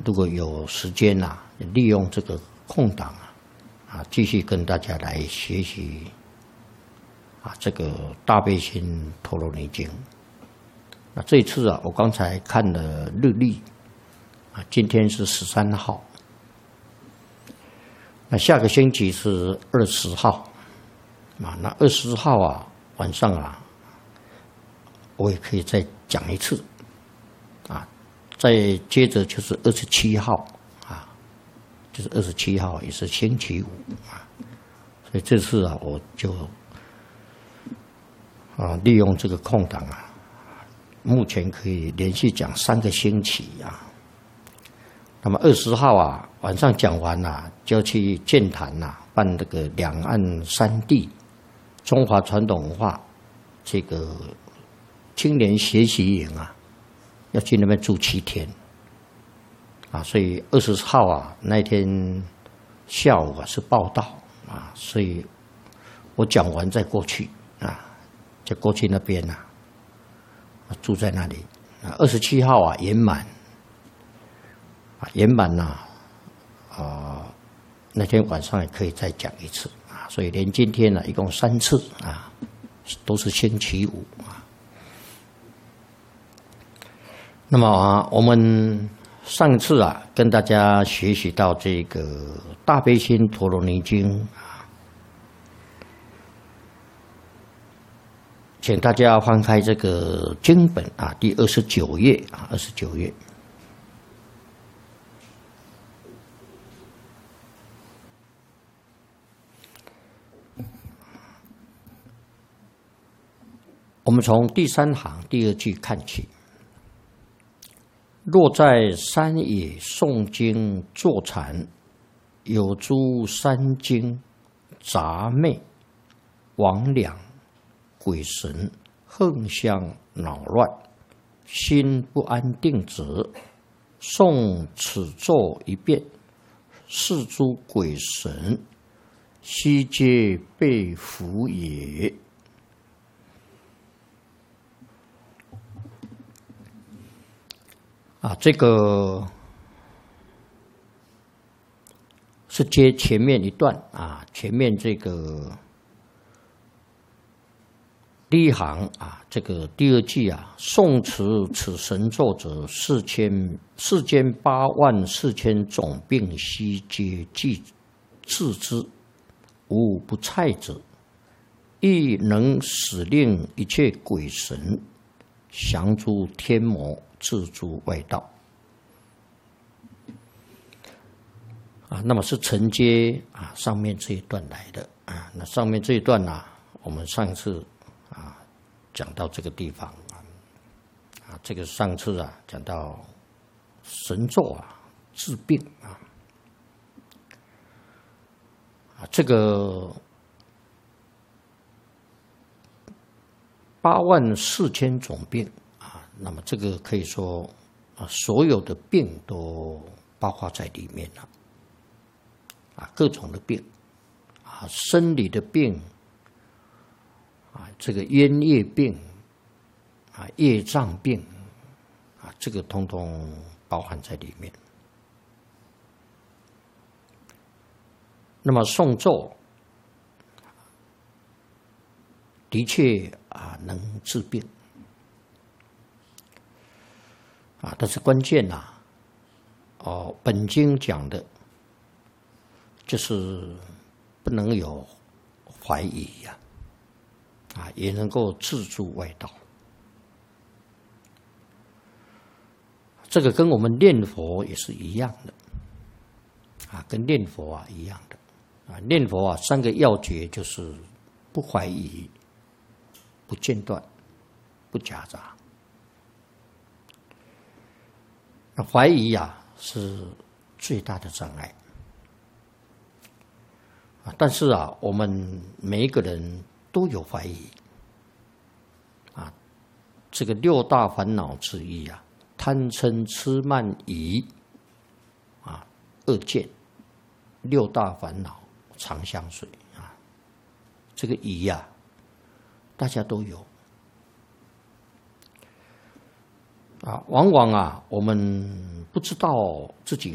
如果有时间利用这个空档继续跟大家来学习这个大悲心陀罗尼经。那这一次我刚才看了日历今天是13号，那下个星期是20号那20号晚上我也可以再讲一次再接着就是27号就是27号也是星期五所以这次我就利用这个空档目前可以连续讲3个星期那么20号晚上讲完就去建坛办这个两岸三地中华传统文化这个青年学习营要去那边住7天所以20号那天下午是报到所以我讲完再过去就过去那边住在那里27号圆满圆满那天晚上也可以再讲一次所以连今天一共3次都是星期五那么我们上次跟大家学习到这个大悲心陀罗尼经请大家翻开这个经本第29页29页。我们从第3行第2句看起。若在山野诵经坐禅，有诸山精、杂魅、魍魉、鬼神横相恼乱，心不安定者，诵此咒一遍，是诸鬼神悉皆被伏也。这个是接前面一段前面这个第1行这个第2句诵持此神咒者，世间84000种病悉皆治之，无不蔡者，亦能使令一切鬼神降诸天魔，自诸外道那么是承接上面这一段来的那上面这一段我们上次讲到这个地方这个上次讲到神咒治病这个84000种病那么这个可以说所有的病都包括在里面了各种的病生理的病这个冤业病业障病这个通通包含在里面。那么诵咒的确能治病但是关键本经讲的就是不能有怀疑也能够治诸外道。这个跟我们念佛也是一样的跟念佛一样的念佛3个要诀就是不怀疑、不间断、不夹杂。那怀疑是最大的障碍但是我们每一个人都有怀疑这个6大烦恼之一贪嗔痴慢疑恶见，6大烦恼常相随这个疑大家都有往往我们不知道自己